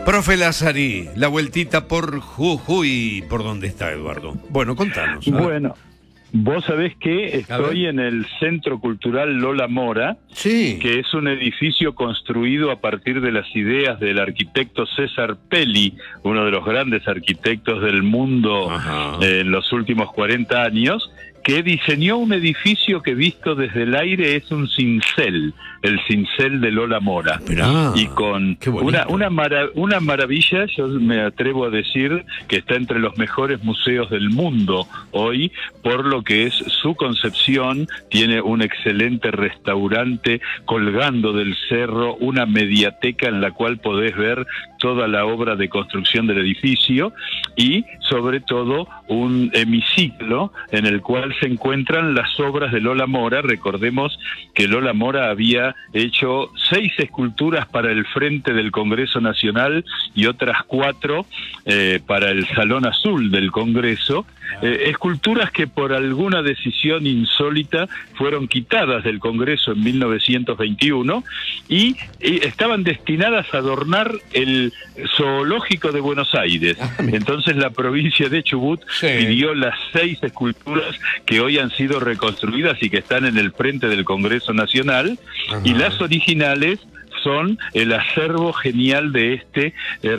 Profe Lazari, la vueltita por Jujuy. ¿Por dónde está, Eduardo? Bueno, contanos. Bueno, vos sabés que estoy en el Centro Cultural Lola Mora, sí, que es un edificio construido a partir de las ideas del arquitecto César Pelli, uno de los grandes arquitectos del mundo en los últimos 40 años, que diseñó un edificio que visto desde el aire es un cincel, el cincel de Lola Mora. Esperá, y con una maravilla, yo me atrevo a decir que está entre los mejores museos del mundo hoy, por lo que es su concepción. Tiene un excelente restaurante colgando del cerro, una mediateca en la cual podés ver toda la obra de construcción del edificio y sobre todo un hemiciclo en el cual se encuentran las obras de Lola Mora. Recordemos que Lola Mora había hecho 6 esculturas para el frente del Congreso Nacional y otras 4 para el Salón Azul del Congreso, esculturas que por alguna decisión insólita fueron quitadas del Congreso en 1921 y estaban destinadas a adornar el zoológico de Buenos Aires. Entonces la provincia de Chubut pidió las 6 esculturas que hoy han sido reconstruidas y que están en el frente del Congreso Nacional, y las originales son el acervo genial de este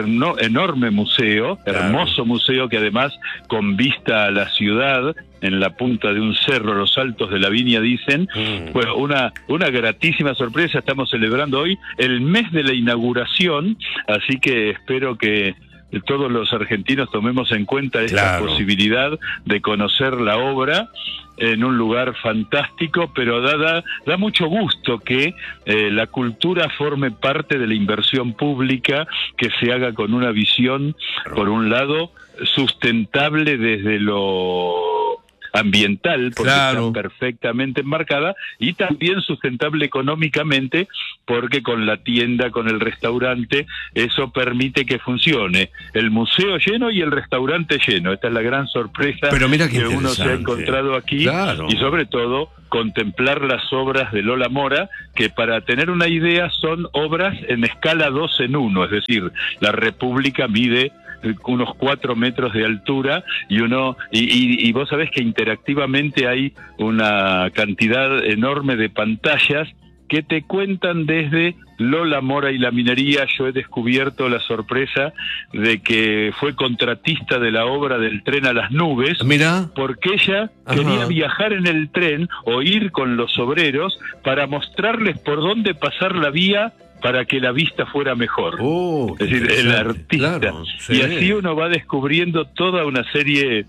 enorme museo, hermoso museo que además con vista a la ciudad, en la punta de un cerro, los Altos de la Viña dicen, pues una gratísima sorpresa. Estamos celebrando hoy el mes de la inauguración, así que espero que todos los argentinos tomemos en cuenta esta posibilidad de conocer la obra en un lugar fantástico, pero da mucho gusto que la cultura forme parte de la inversión pública, que se haga con una visión, por un lado, sustentable desde lo ambiental, porque está perfectamente enmarcada, y también sustentable económicamente, porque con la tienda, con el restaurante, eso permite que funcione el museo lleno y el restaurante lleno. Esta es la gran sorpresa que uno se ha encontrado aquí, y sobre todo contemplar las obras de Lola Mora, que para tener una idea son obras en escala 2 en 1, es decir, la República mide unos 4 metros de altura y vos sabés que interactivamente hay una cantidad enorme de pantallas que te cuentan desde Lola Mora y la minería. Yo he descubierto la sorpresa de que fue contratista de la obra del tren a las nubes, porque ella quería viajar en el tren o ir con los obreros para mostrarles por dónde pasar la vía para que la vista fuera mejor. Es decir, el artista. Y así uno va descubriendo toda una serie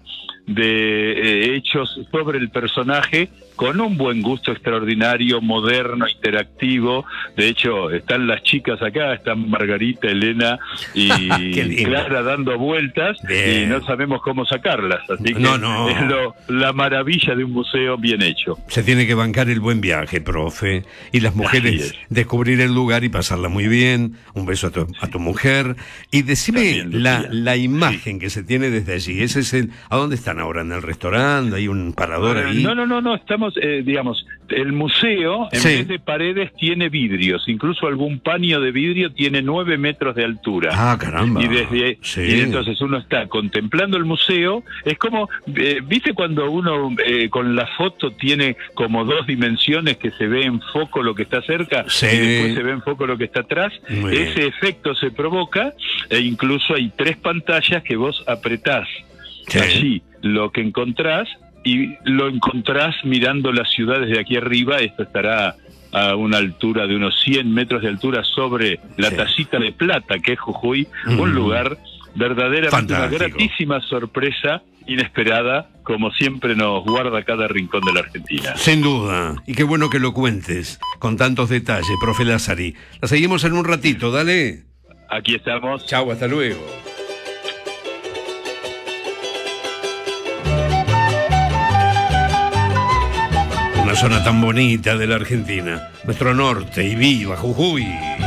de hechos sobre el personaje, con un buen gusto extraordinario, moderno, interactivo. De hecho, están las chicas acá, están Margarita, Elena y Clara dando vueltas, y no sabemos cómo sacarlas. Así que es la maravilla de un museo bien hecho. Se tiene que bancar el buen viaje, profe, y las mujeres descubrir el lugar y pasarla muy bien. Un beso a tu mujer. Y decime la imagen que se tiene desde allí. Ese es ¿a dónde están ahora? ¿En el restaurante? ¿Hay un parador ahí? No, estamos, digamos, el museo en vez de paredes tiene vidrios, incluso algún paño de vidrio tiene 9 metros de altura. Ah, caramba. Y y entonces uno está contemplando el museo. Es como, ¿viste cuando uno con la foto tiene como 2 dimensiones, que se ve en foco lo que está cerca y después se ve en foco lo que está atrás? Ese efecto se provoca, e incluso hay 3 pantallas que vos apretás allí lo que encontrás, y lo encontrás mirando la ciudad desde aquí arriba. Esto estará a una altura de unos 100 metros de altura sobre la Tacita de Plata, que es Jujuy, un lugar verdaderamente una gratísima sorpresa, inesperada, como siempre nos guarda cada rincón de la Argentina. Sin duda, y qué bueno que lo cuentes con tantos detalles, profe Lazari. La seguimos en un ratito, dale. Aquí estamos. Chau, hasta luego. Una zona tan bonita de la Argentina, nuestro norte, y viva Jujuy.